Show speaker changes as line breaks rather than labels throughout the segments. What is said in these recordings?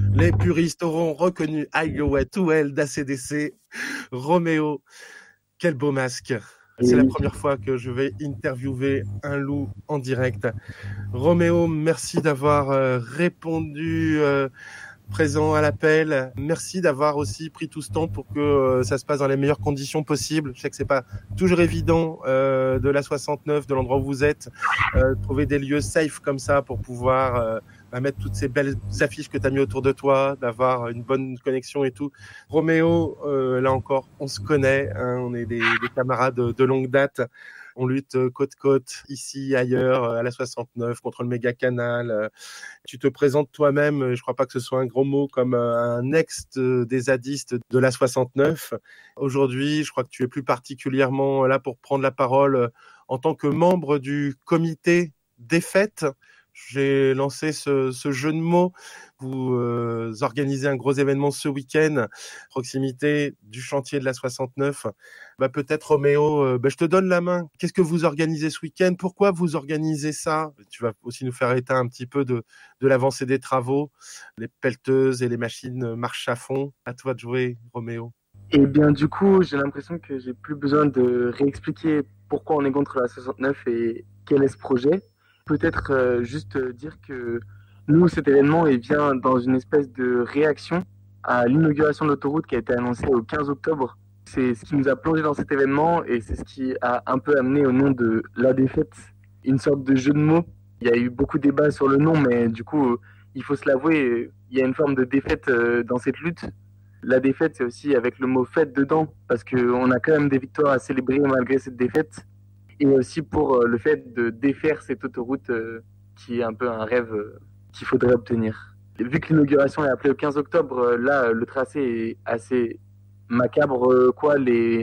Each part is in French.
Les puristes auront reconnu Highway to Hell d'ACDC. Roméo, quel beau masque. C'est la première fois que je vais interviewer un loup en direct. Roméo, merci d'avoir répondu présent à l'appel. Merci d'avoir aussi pris tout ce temps pour que ça se passe dans les meilleures conditions possibles. Je sais que c'est pas toujours évident de la 69, de l'endroit où vous êtes, trouver des lieux safe comme ça pour pouvoir mettre toutes ces belles affiches que tu as mis autour de toi, d'avoir une bonne connexion et tout. Roméo, là encore, on se connaît, hein, on est des camarades de longue date. On lutte côte-côte, ici, ailleurs, à la 69, contre le méga canal. Tu te présentes toi-même, je crois pas que ce soit un gros mot, comme un ex des zadistes de la 69. Aujourd'hui, je crois que tu es plus particulièrement là pour prendre la parole en tant que membre du comité des fêtes. J'ai lancé ce jeu de mots. Vous organisez un gros événement ce week-end, proximité du chantier de la 69. Peut-être Roméo, je te donne la main. Qu'est-ce que vous organisez ce week-end ? Pourquoi vous organisez ça ? Tu vas aussi nous faire état un petit peu de l'avancée des travaux. Les pelleteuses et les machines marchent à fond. À toi de jouer, Roméo.
Et bien du coup, j'ai l'impression que j'ai plus besoin de réexpliquer pourquoi on est contre la 69 et quel est ce projet. Peut-être juste dire que nous, cet événement, il vient dans une espèce de réaction à l'inauguration de l'autoroute qui a été annoncée au 15 octobre. C'est ce qui nous a plongé dans cet événement et c'est ce qui a un peu amené au nom de la défaite une sorte de jeu de mots. Il y a eu beaucoup de débats sur le nom, mais du coup, il faut se l'avouer, il y a une forme de défaite dans cette lutte. La défaite, c'est aussi avec le mot fête dedans, parce qu'on a quand même des victoires à célébrer malgré cette défaite. Et aussi pour le fait de défaire cette autoroute qui est un peu un rêve qu'il faudrait obtenir. Vu que l'inauguration est appelée le 15 octobre, là, le tracé est assez macabre, quoi.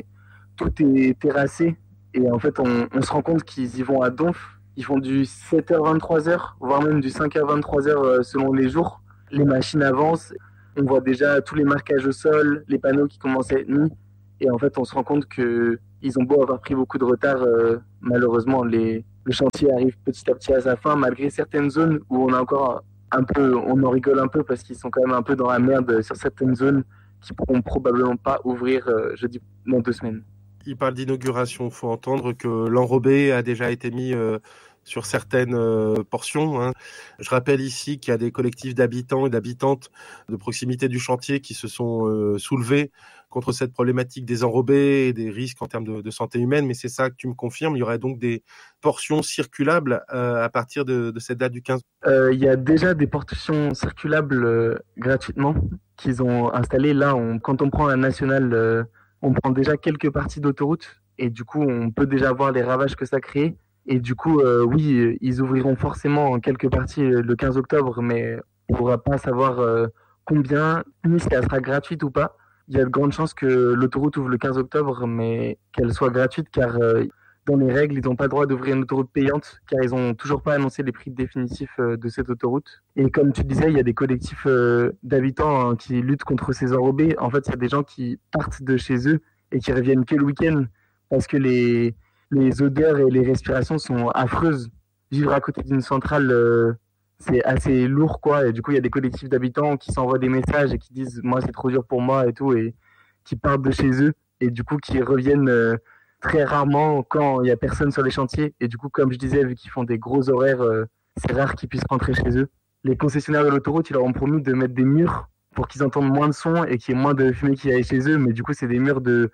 Tout est terrassé. Et en fait, on se rend compte qu'ils y vont à donf. Ils font du 7h, 23h, voire même du 5h, 23h selon les jours. Les machines avancent. On voit déjà tous les marquages au sol, les panneaux qui commencent à être mis. Et en fait, on se rend compte qu'ils ont beau avoir pris beaucoup de retard, malheureusement, le chantier arrive petit à petit à sa fin, malgré certaines zones où on a encore un peu, on en rigole un peu parce qu'ils sont quand même un peu dans la merde sur certaines zones qui pourront probablement pas ouvrir jeudi dans 2 semaines.
Il parle d'inauguration. Il faut entendre que l'enrobé a déjà été mis sur certaines portions, hein. Je rappelle ici qu'il y a des collectifs d'habitants et d'habitantes de proximité du chantier qui se sont soulevés contre cette problématique des enrobés et des risques en termes de santé humaine. Mais c'est ça que tu me confirmes. Il y aurait donc des portions circulables à partir de cette date du 15.
Il y a déjà des portions circulables gratuitement qu'ils ont installées. Là, quand on prend la nationale, on prend déjà quelques parties d'autoroute et du coup, on peut déjà voir les ravages que ça crée. Et du coup, oui, ils ouvriront forcément en quelques parties le 15 octobre, mais on ne pourra pas savoir combien, ni si elle sera gratuite ou pas. Il y a de grandes chances que l'autoroute ouvre le 15 octobre, mais qu'elle soit gratuite, car dans les règles, ils n'ont pas le droit d'ouvrir une autoroute payante, car ils n'ont toujours pas annoncé les prix définitifs de cette autoroute. Et comme tu disais, il y a des collectifs d'habitants qui luttent contre ces enrobés. En fait, il y a des gens qui partent de chez eux et qui reviennent que le week-end, parce que les odeurs et les respirations sont affreuses. Vivre à côté d'une centrale, c'est assez lourd, quoi. Et du coup, il y a des collectifs d'habitants qui s'envoient des messages et qui disent « moi, c'est trop dur pour moi » et tout, et qui partent de chez eux et du coup, qui reviennent très rarement quand il n'y a personne sur les chantiers. Et du coup, comme je disais, vu qu'ils font des gros horaires, c'est rare qu'ils puissent rentrer chez eux. Les concessionnaires de l'autoroute, ils leur ont promis de mettre des murs pour qu'ils entendent moins de son et qu'il y ait moins de fumée qui aille chez eux, mais du coup, c'est des murs de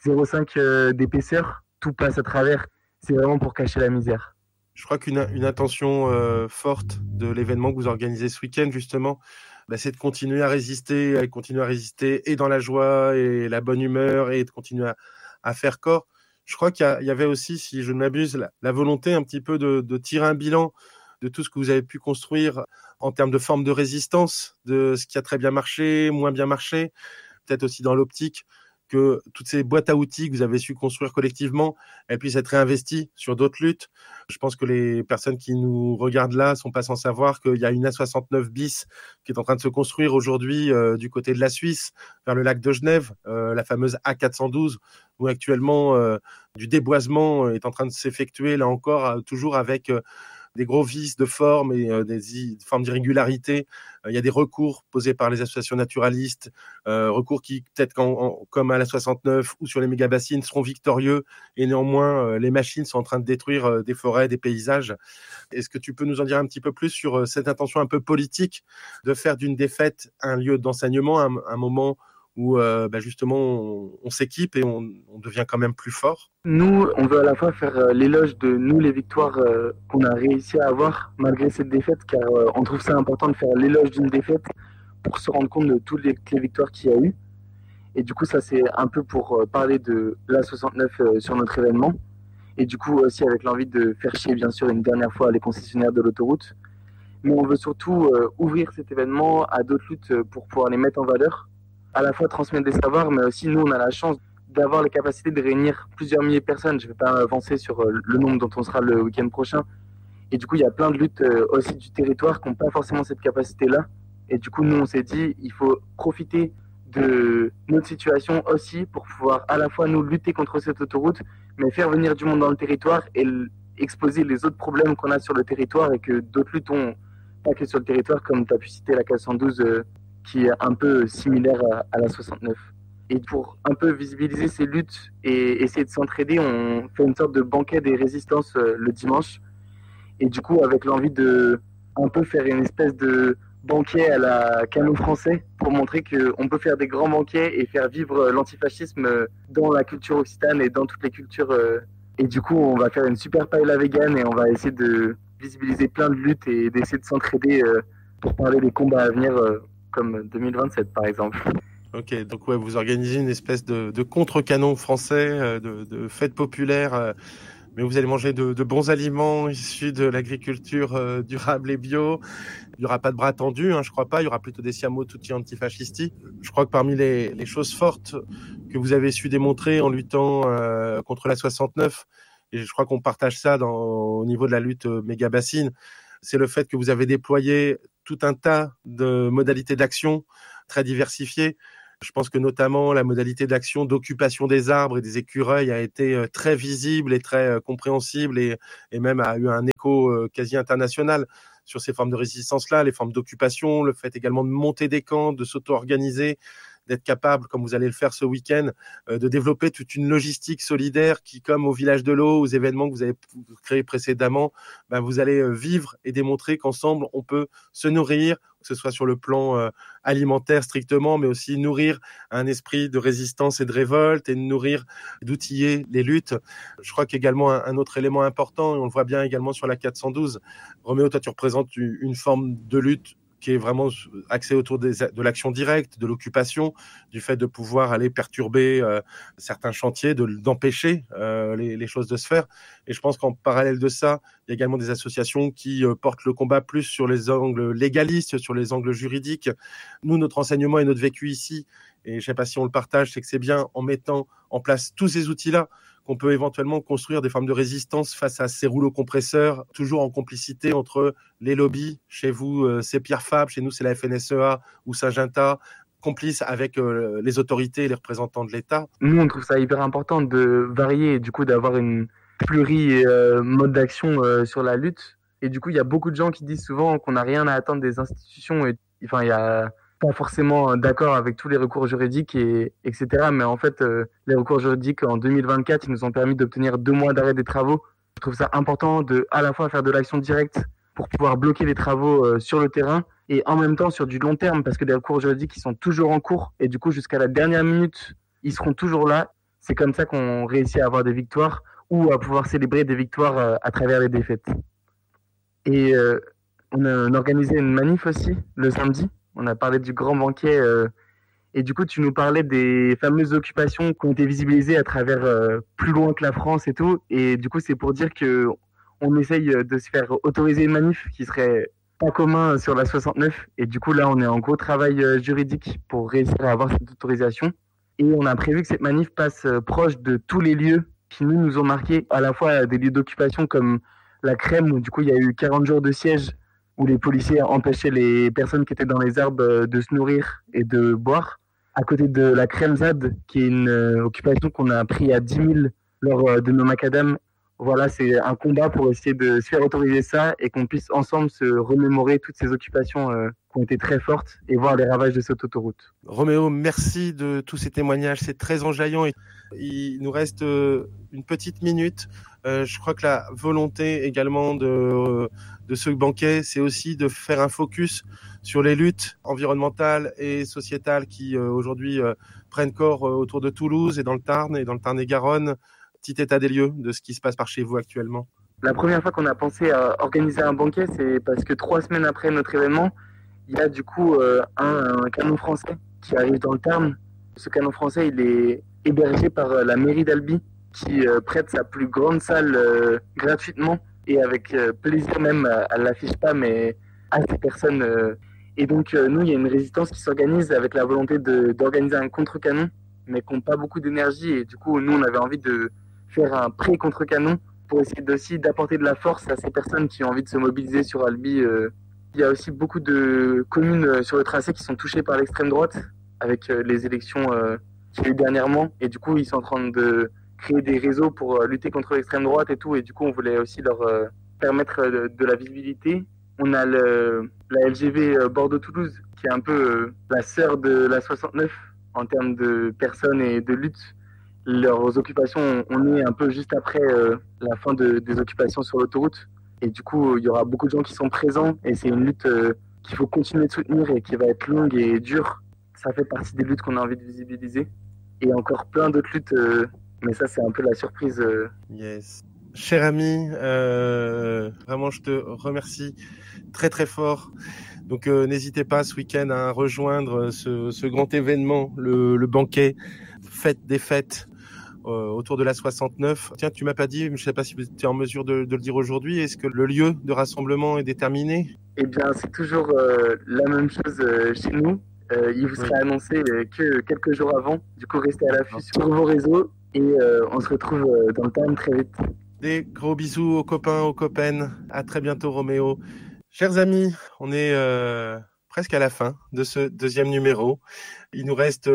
0,5 d'épaisseur. Tout passe à travers. C'est vraiment pour cacher la misère.
Je crois qu'une intention forte de l'événement que vous organisez ce week-end, justement, c'est de continuer à résister et dans la joie et la bonne humeur et de continuer à faire corps. Je crois qu'il y avait aussi, si je ne m'abuse, la volonté un petit peu de tirer un bilan de tout ce que vous avez pu construire en termes de forme de résistance, de ce qui a très bien marché, moins bien marché, peut-être aussi dans l'optique que toutes ces boîtes à outils que vous avez su construire collectivement, elles puissent être réinvesties sur d'autres luttes. Je pense que les personnes qui nous regardent là sont pas sans savoir qu'il y a une A69 bis qui est en train de se construire aujourd'hui du côté de la Suisse, vers le lac de Genève, la fameuse A412, où actuellement du déboisement est en train de s'effectuer, là encore, toujours avec des gros vices de forme et des formes d'irrégularité. Il y a des recours posés par les associations naturalistes, recours qui, peut-être comme à la 69 ou sur les méga-bassines, seront victorieux. Et néanmoins, les machines sont en train de détruire des forêts, des paysages. Est-ce que tu peux nous en dire un petit peu plus sur cette intention un peu politique de faire d'une défaite un lieu d'enseignement, un moment où justement on s'équipe et on devient quand même plus fort?
Nous, on veut à la fois faire l'éloge de nous, les victoires qu'on a réussi à avoir malgré cette défaite, car on trouve ça important de faire l'éloge d'une défaite pour se rendre compte de toutes les victoires qu'il y a eu. Et du coup, ça c'est un peu pour parler de la 69 sur notre événement. Et du coup aussi avec l'envie de faire chier bien sûr une dernière fois les concessionnaires de l'autoroute. Mais on veut surtout ouvrir cet événement à d'autres luttes pour pouvoir les mettre en valeur. À la fois transmettre des savoirs, mais aussi nous on a la chance d'avoir les capacités de réunir plusieurs milliers de personnes. Je ne vais pas avancer sur le nombre dont on sera le week-end prochain. Et du coup il y a plein de luttes aussi du territoire qui n'ont pas forcément cette capacité-là. Et du coup nous on s'est dit il faut profiter de notre situation aussi pour pouvoir à la fois nous lutter contre cette autoroute, mais faire venir du monde dans le territoire et exposer les autres problèmes qu'on a sur le territoire et que d'autres luttes ont, pas que sur le territoire, comme tu as pu citer la 412 qui est un peu similaire à la 69. Et pour un peu visibiliser ces luttes et essayer de s'entraider, on fait une sorte de banquet des résistances le dimanche. Et du coup, avec l'envie de un peu faire une espèce de banquet à la canon français pour montrer qu'on peut faire des grands banquets et faire vivre l'antifascisme dans la culture occitane et dans toutes les cultures. Et du coup, on va faire une super paella vegan et on va essayer de visibiliser plein de luttes et d'essayer de s'entraider pour parler des combats à venir comme 2027 par exemple.
Ok, donc ouais, vous organisez une espèce de contre-canon français, de fête populaire, mais vous allez manger de bons aliments issus de l'agriculture durable et bio. Il n'y aura pas de bras tendus, je crois pas. Il y aura plutôt des siamo tutti antifascisti. Je crois que parmi les choses fortes que vous avez su démontrer en luttant contre la 69, et je crois qu'on partage ça au niveau de la lutte méga-bassine, c'est le fait que vous avez déployé tout un tas de modalités d'action très diversifiées. Je pense que notamment la modalité d'action d'occupation des arbres et des écureuils a été très visible et très compréhensible et même a eu un écho quasi international sur ces formes de résistance-là, les formes d'occupation, le fait également de monter des camps, de s'auto-organiser, d'être capable, comme vous allez le faire ce week-end, de développer toute une logistique solidaire qui, comme au Village de l'eau, aux événements que vous avez créés précédemment, vous allez vivre et démontrer qu'ensemble, on peut se nourrir, que ce soit sur le plan alimentaire strictement, mais aussi nourrir un esprit de résistance et de révolte et de nourrir, d'outiller les luttes. Je crois qu'également un autre élément important, et on le voit bien également sur la 412, Roméo, toi tu représentes une forme de lutte qui est vraiment axé autour de l'action directe, de l'occupation, du fait de pouvoir aller perturber certains chantiers, d'empêcher les choses de se faire. Et je pense qu'en parallèle de ça, il y a également des associations qui portent le combat plus sur les angles légalistes, sur les angles juridiques. Nous, notre enseignement et notre vécu ici, et je ne sais pas si on le partage, c'est que c'est bien en mettant en place tous ces outils-là qu'on peut éventuellement construire des formes de résistance face à ces rouleaux compresseurs, toujours en complicité entre les lobbies. Chez vous, c'est Pierre Fabre, chez nous, c'est la FNSEA ou Syngenta, complices avec les autorités et les représentants de l'État.
Nous, on trouve ça hyper important de varier et du coup d'avoir une mode d'action sur la lutte. Et du coup, il y a beaucoup de gens qui disent souvent qu'on n'a rien à attendre des institutions. Et, enfin, il y a pas forcément d'accord avec tous les recours juridiques, etc. Mais en fait, les recours juridiques en 2024, ils nous ont permis d'obtenir 2 mois d'arrêt des travaux. Je trouve ça important de à la fois faire de l'action directe pour pouvoir bloquer les travaux sur le terrain et en même temps sur du long terme parce que les recours juridiques, ils sont toujours en cours et du coup, jusqu'à la dernière minute, ils seront toujours là. C'est comme ça qu'on réussit à avoir des victoires ou à pouvoir célébrer des victoires à travers les défaites. Et on a organisé une manif aussi le samedi. On a parlé du grand banquet et du coup, tu nous parlais des fameuses occupations qui ont été visibilisées à travers plus loin que la France et tout. Et du coup, c'est pour dire que on essaye de se faire autoriser une manif qui serait pas commun sur la 69. Et du coup, là, on est en gros travail juridique pour réussir à avoir cette autorisation. Et on a prévu que cette manif passe proche de tous les lieux qui nous ont marqués, à la fois des lieux d'occupation comme la Crème, où du coup, il y a eu 40 jours de siège où les policiers empêchaient les personnes qui étaient dans les arbres de se nourrir et de boire. À côté de la Crème ZAD, qui est une occupation qu'on a pris à 10 000 lors de nos macadams, voilà, c'est un combat pour essayer de se faire autoriser ça et qu'on puisse ensemble se remémorer toutes ces occupations qui ont été très fortes et voir les ravages de cette autoroute.
Roméo, merci de tous ces témoignages, c'est très enjaillant. Il nous reste une petite minute. Je crois que la volonté également de ce banquet, c'est aussi de faire un focus sur les luttes environnementales et sociétales qui aujourd'hui prennent corps autour de Toulouse et dans le Tarn et Garonne. Petit état des lieux de ce qui se passe par chez vous actuellement.
La première fois qu'on a pensé à organiser un banquet, c'est parce que 3 semaines après notre événement, il y a du coup un canon français qui arrive dans le Tarn. Ce canon français, il est hébergé par la mairie d'Albi qui prête sa plus grande salle gratuitement et avec plaisir même, elle l'affiche pas, mais à ces personnes. Et donc nous, il y a une résistance qui s'organise avec la volonté d'organiser un contre-canon, mais qui n'ont pas beaucoup d'énergie. Et du coup, nous, on avait envie de faire un pré-contre-canon pour essayer aussi d'apporter de la force à ces personnes qui ont envie de se mobiliser sur Albi. Il y a aussi beaucoup de communes sur le tracé qui sont touchées par l'extrême droite avec les élections qu'il y a eu dernièrement. Et du coup, ils sont en train de créer des réseaux pour lutter contre l'extrême droite et tout. Et du coup, on voulait aussi leur permettre de la visibilité. On a la LGV Bordeaux-Toulouse, qui est un peu la sœur de la 69 en termes de personnes et de lutte. Leurs occupations, on est un peu juste après la fin des occupations sur l'autoroute. Et du coup, il y aura beaucoup de gens qui sont présents. Et c'est une lutte qu'il faut continuer de soutenir et qui va être longue et dure. Ça fait partie des luttes qu'on a envie de visibiliser. Et encore plein d'autres luttes, mais ça, c'est un peu la surprise.
Yes. Cher ami, vraiment, je te remercie très très fort. Donc, n'hésitez pas ce week-end à rejoindre ce grand événement, le banquet, fête des fêtes. Autour de la 69. Tiens, tu m'as pas dit, je ne sais pas si tu es en mesure de le dire aujourd'hui, est-ce que le lieu de rassemblement est déterminé ?
Eh bien, c'est toujours la même chose chez nous. Il vous sera annoncé que quelques jours avant. Du coup, restez à l'affût sur vos réseaux et on se retrouve dans le Tarn très vite.
Des gros bisous aux copains, aux copaines. À très bientôt, Roméo. Chers amis, on est presque à la fin de ce deuxième numéro. Il nous reste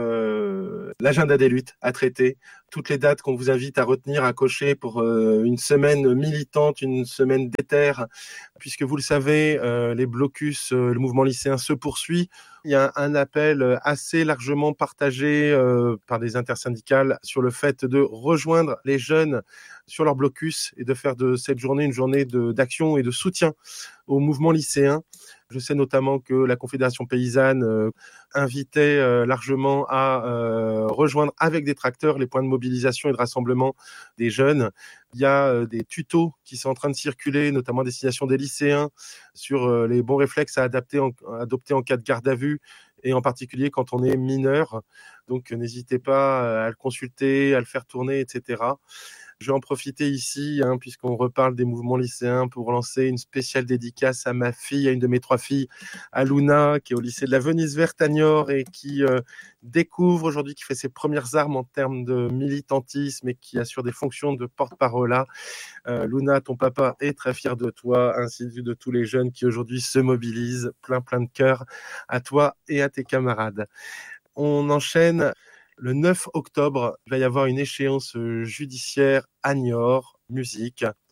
l'agenda des luttes à traiter, toutes les dates qu'on vous invite à retenir, à cocher pour une semaine militante, une semaine d'éther, puisque vous le savez, les blocus, le mouvement lycéen se poursuit. Il y a un appel assez largement partagé par des intersyndicales sur le fait de rejoindre les jeunes sur leur blocus et de faire de cette journée une journée d'action et de soutien au mouvement lycéen. Je sais notamment que la Confédération paysanne invitait largement à rejoindre avec des tracteurs les points de mobilisation et de rassemblement des jeunes. Il y a des tutos qui sont en train de circuler, notamment à destination des lycéens, sur les bons réflexes à adopter en cas de garde à vue, et en particulier quand on est mineur. Donc n'hésitez pas à le consulter, à le faire tourner, etc. Je vais en profiter ici, puisqu'on reparle des mouvements lycéens, pour lancer une spéciale dédicace à ma fille, à une de mes 3 filles, à Luna, qui est au lycée de la Venise Verte à Niort et qui découvre aujourd'hui, qui fait ses premières armes en termes de militantisme et qui assure des fonctions de porte-parole. Luna, ton papa est très fier de toi, ainsi que de tous les jeunes qui aujourd'hui se mobilisent. Plein de cœur à toi et à tes camarades. On enchaîne. Le 9 octobre, il va y avoir une échéance judiciaire à Niort, musique.